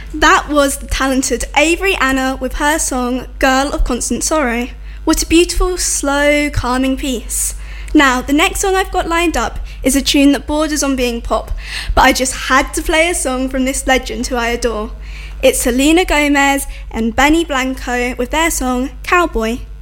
That was the talented Avery Anna with her song Girl of Constant Sorrow. What a beautiful, slow, calming piece. Now, the next song I've got lined up is a tune that borders on being pop, but I just had to play a song from this legend who I adore. It's Selena Gomez and Benny Blanco with their song Cowboy.